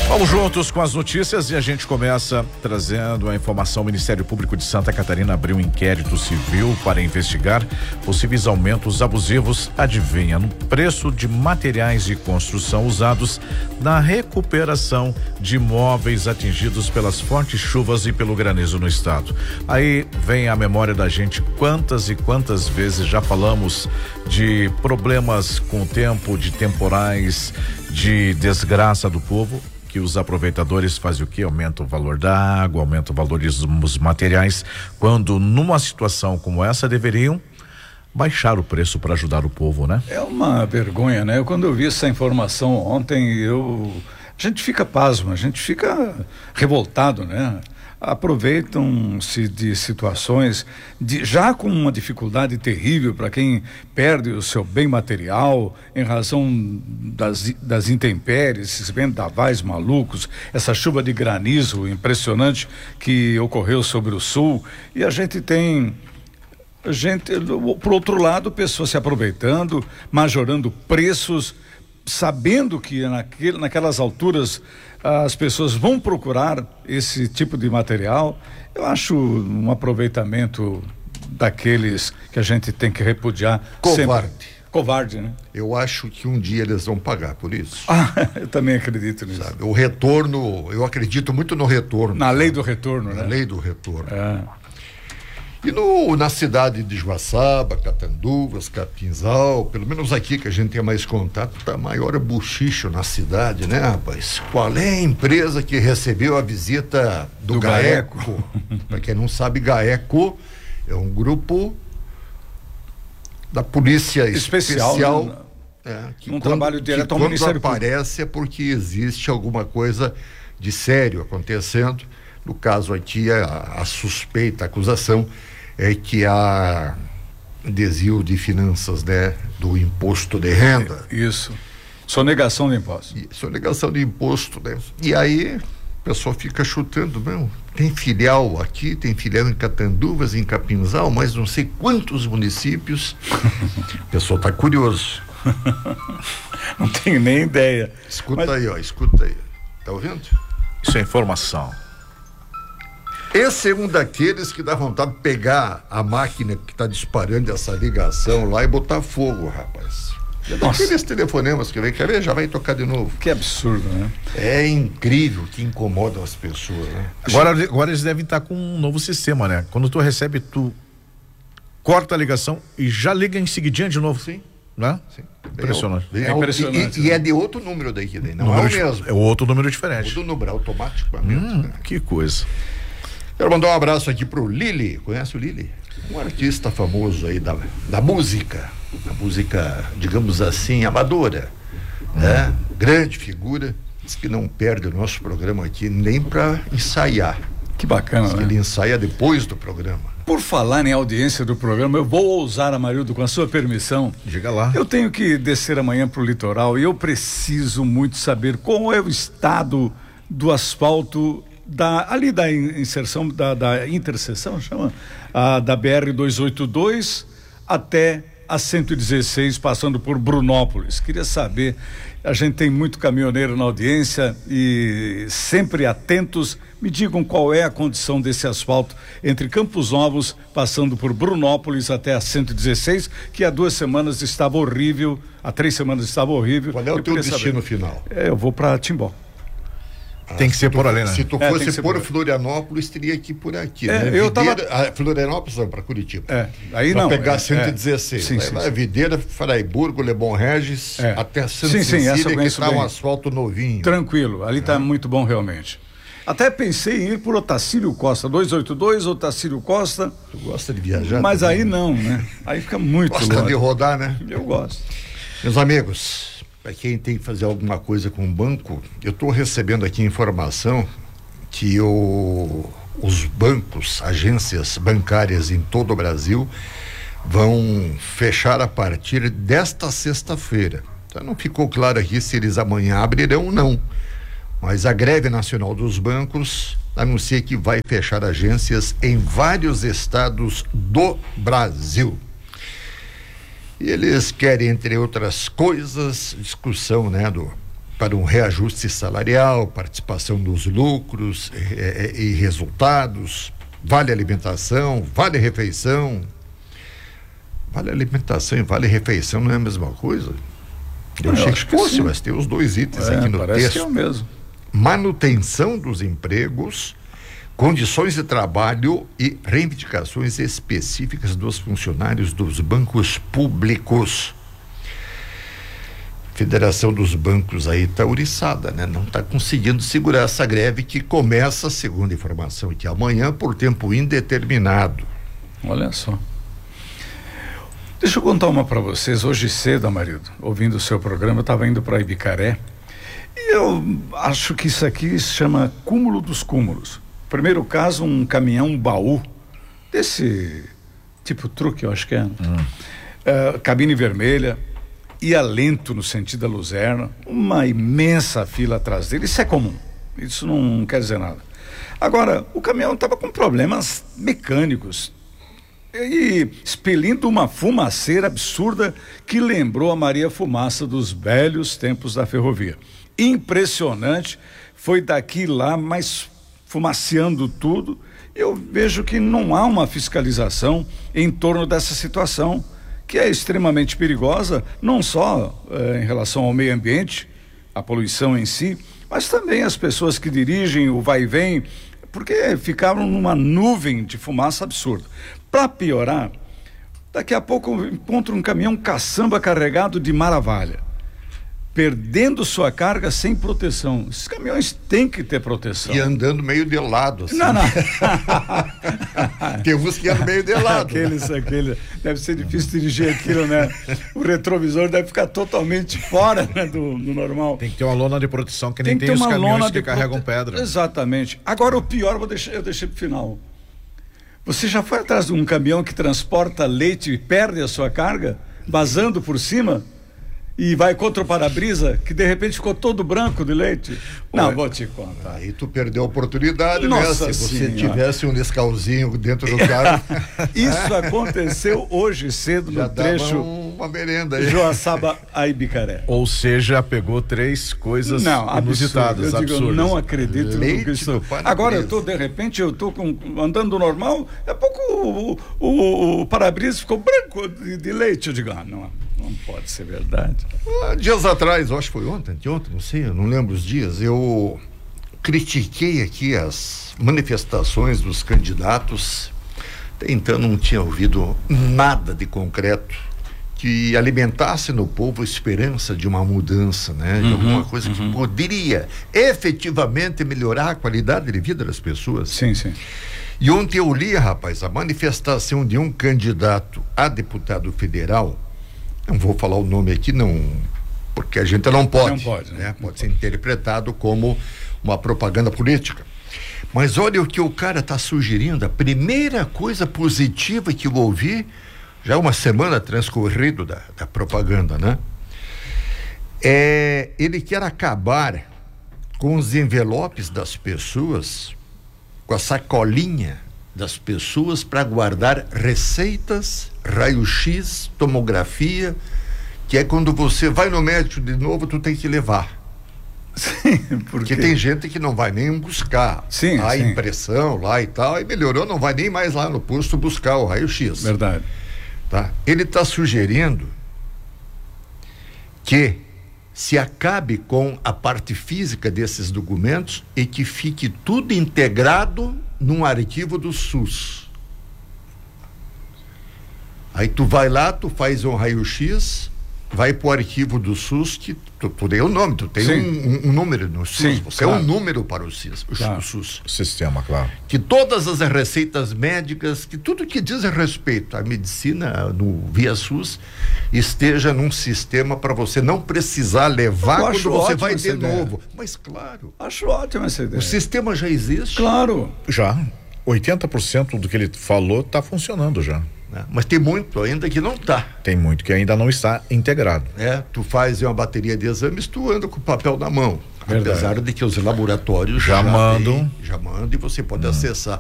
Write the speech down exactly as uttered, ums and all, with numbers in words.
Vamos juntos com as notícias e a gente começa trazendo a informação. O Ministério Público de Santa Catarina abriu um inquérito civil para investigar possíveis aumentos abusivos, adivinha, no preço de materiais de construção usados na recuperação de imóveis atingidos pelas fortes chuvas e pelo granizo no estado. Aí vem a memória da gente quantas e quantas vezes já falamos de problemas com o tempo, de temporais, de desgraça do povo, que os aproveitadores fazem o quê? Aumenta o valor da água, aumenta o valor dos materiais, quando numa situação como essa deveriam baixar o preço para ajudar o povo, né? É uma vergonha, né? Eu, quando eu vi essa informação ontem, eu a gente fica pasmo, a gente fica revoltado, né? Aproveitam-se de situações de, já com uma dificuldade terrível para quem perde o seu bem material em razão das, das intempéries, esses vendavais malucos, essa chuva de granizo impressionante que ocorreu sobre o sul, e a gente tem gente, por outro lado, pessoas se aproveitando, majorando preços, sabendo que naquele, naquelas alturas as pessoas vão procurar esse tipo de material. Eu acho um aproveitamento daqueles que a gente tem que repudiar. Covarde. Sempre. Covarde, né? Eu acho que um dia eles vão pagar por isso. Ah, eu também acredito nisso. Sabe, o retorno, eu acredito muito no retorno. Na lei do retorno, na né? lei do retorno. É. E no, na cidade de Joaçaba, Catanduvas, Capinzal, pelo menos aqui que a gente tem mais contato, tá maior buchicho na cidade, né, rapaz? Qual é a empresa que recebeu a visita do, do GAECO? GAECO? Para quem não sabe, GAECO é um grupo da Polícia Especial, especial né? é, que um quando, trabalho direto ao quando Ministério aparece Público. É porque existe alguma coisa de sério acontecendo. No caso aqui, a, a suspeita, a acusação é que há desvio de finanças, né, do imposto de renda. Isso. Sonegação de imposto. E, sonegação de imposto, né? E aí o pessoal fica chutando, não, tem filial aqui, tem filial em Catanduvas, em Capinzal, mas não sei quantos municípios. O pessoal está curioso. Não tenho nem ideia. Escuta mas... aí, ó, escuta aí. Tá ouvindo? Isso é informação. Esse é um daqueles que dá vontade de pegar a máquina que está disparando essa ligação lá e botar fogo, rapaz. É daqueles telefonemas que vem, quer ver? Já vai tocar de novo. Que absurdo, né? É incrível que incomodam as pessoas, né? Agora, agora eles devem estar com um novo sistema, né? Quando tu recebe, tu corta a ligação e já liga em seguidinha de novo. Sim. Né? Sim. Impressionante. É, é impressionante. E, e, e é de outro número daí, daí não número é o de, mesmo. É outro número diferente. Outro número, automaticamente. Hum, né? Que coisa. Quero mandar um abraço aqui pro Lili. Conhece o Lili? Um artista famoso aí da, da música. Da música, digamos assim, amadora. Hum. Né? Grande figura. Diz que não perde o nosso programa aqui nem para ensaiar. Que bacana, Diz né? que ele ensaia depois do programa. Por falar em audiência do programa, eu vou ousar, Amarildo, com a sua permissão. Diga lá. Eu tenho que descer amanhã para o litoral e eu preciso muito saber qual é o estado do asfalto da, ali da inserção, da, da interseção, chama? Ah, da B R duzentos e oitenta e dois até a cento e dezesseis, passando por Brunópolis. Queria saber, a gente tem muito caminhoneiro na audiência e sempre atentos, me digam qual é a condição desse asfalto entre Campos Novos, passando por Brunópolis até a cento e dezesseis, que há duas semanas estava horrível, há três semanas estava horrível. Qual é o eu teu destino saber. Final? É, eu vou para Timbó. Ah, tem que ser tu, por ali, né? Se tu É, fosse por por... Florianópolis, teria que ir por aqui, é, né? Eu Videira, tava... ah, Florianópolis não, para Curitiba. É, aí pra não. pegar é, cento e dezesseis. É. Sim, aí sim, vai sim. Videira, Fraiburgo, Lebon Regis, É. até Santa Sim, sim, essa eu Cecília, que conheço tá bem. um asfalto novinho. Tranquilo, ali está É. muito bom realmente. Até pensei em ir por Otacílio Costa, duzentos e oitenta e dois, Otacílio Costa. Tu gosta de viajar? Mas também? aí não, né? Aí fica muito Gosta longe. de rodar, né? Eu gosto. Meus amigos, para quem tem que fazer alguma coisa com o banco, eu estou recebendo aqui informação que o, os bancos, agências bancárias em todo o Brasil vão fechar a partir desta sexta-feira. Então não ficou claro aqui se eles amanhã abrirão ou não, mas a greve nacional dos bancos anuncia que vai fechar agências em vários estados do Brasil. E eles querem, entre outras coisas, discussão, né, do para um reajuste salarial, participação nos lucros e, e, e resultados, vale alimentação, vale refeição. Vale alimentação e vale refeição não é a mesma coisa? Eu, Eu achei que fosse, mas tem os dois itens é, aqui no parece texto. Que é o mesmo. Manutenção dos empregos, condições de trabalho e reivindicações específicas dos funcionários dos bancos públicos. Federação dos Bancos aí está ouriçada, né? Não está conseguindo segurar essa greve que começa, segundo a informação, que amanhã por tempo indeterminado. Olha só. Deixa eu contar uma para vocês. Hoje cedo, marido, ouvindo o seu programa, eu estava indo para Ibicaré e eu acho que isso aqui se chama cúmulo dos cúmulos. Primeiro caso, um caminhão baú desse tipo truque, eu acho que é. Hum. Uh, cabine vermelha. Ia lento no sentido da Luzerna, uma imensa fila atrás dele. Isso é comum, isso não quer dizer nada. Agora, o caminhão estava com problemas mecânicos e expelindo uma fumaceira absurda que lembrou a Maria Fumaça dos velhos tempos da ferrovia. Impressionante, foi daqui lá, mas fumaceando tudo. Eu vejo que não há uma fiscalização em torno dessa situação, que é extremamente perigosa, não só eh, em relação ao meio ambiente, a poluição em si, mas também as pessoas que dirigem o vai e vem, porque ficaram numa nuvem de fumaça absurda. Para piorar, daqui a pouco eu encontro um caminhão caçamba carregado de maravilha, perdendo sua carga sem proteção. Esses caminhões têm que ter proteção. E andando meio de lado, assim. Não, não. Tem uns que andam meio de lado. Aqueles, aqueles. Deve ser difícil dirigir aquilo, né? O retrovisor deve ficar totalmente fora, né, do, do normal. Tem que ter uma lona de proteção, que nem tem, tem os caminhões que carregam prote... pedra. Exatamente. Agora o pior, vou deixar, eu deixei pro final. Você já foi atrás de um caminhão que transporta leite e perde a sua carga, vazando por cima? E vai contra o para-brisa, que de repente ficou todo branco de leite. Não, Ué, vou te contar. Aí tu perdeu a oportunidade, Nossa né? Se você senhora. tivesse um Nescauzinho dentro do carro. Isso aconteceu hoje cedo Já no trecho. Um, uma merenda aí. Joaçaba a Ibicaré. Ou seja, pegou três coisas não, inusitadas, absurdo. Eu absurdas. Digo, não acredito Leite no que isso. Agora eu tô, de repente, eu tô com, andando normal, daqui a pouco o, o, o para-brisa ficou branco de, de leite. Eu digo, ah, não, não pode ser verdade. Ah, dias atrás, eu acho que foi ontem, de ontem, não sei, eu não lembro os dias, eu critiquei aqui as manifestações dos candidatos. Até então não tinha ouvido nada de concreto que alimentasse no povo a esperança de uma mudança, né? De uhum, alguma coisa uhum. que poderia efetivamente melhorar a qualidade de vida das pessoas. Sim, sim. E ontem eu li, rapaz, a manifestação de um candidato a deputado federal. Não vou falar o nome aqui, não, porque a gente não pode. Não pode, né? Não pode não ser pode. interpretado como uma propaganda política. Mas olha o que o cara está sugerindo. A primeira coisa positiva que eu ouvi, já uma semana transcorrido da, da propaganda, né? É, ele quer acabar com os envelopes das pessoas, com a sacolinha das pessoas para guardar receitas, raio-x, tomografia, que é quando você vai no médico de novo, tu tem que levar. Sim, porque tem gente que não vai nem buscar sim, a sim. impressão lá e tal, e melhorou, não vai nem mais lá no posto buscar o raio-x. Verdade. Tá? Ele está sugerindo que se acabe com a parte física desses documentos e que fique tudo integrado num arquivo do SUS. Aí tu vai lá, tu faz um raio-x, vai pro arquivo do SUS, que tu, tu tem o nome, tu tem um, um, um número no SUS, Sim, você claro. é um número para o SUS, o, Claro. o SUS. Sistema, claro. Que todas as receitas médicas, que tudo que diz respeito à medicina no via SUS esteja num sistema para você não precisar levar Eu quando acho você ótimo vai essa de ideia. novo. Mas claro, Acho ótima essa ideia. o sistema já existe. Claro. Já, oitenta por cento do que ele falou está funcionando já. Né? Mas tem muito ainda que não está. Tem muito que ainda não está integrado. É, tu faz uma bateria de exames, tu anda com o papel na mão. Verdade. Apesar de que os laboratórios Já mandam. tem, já mandam e você pode hum. acessar.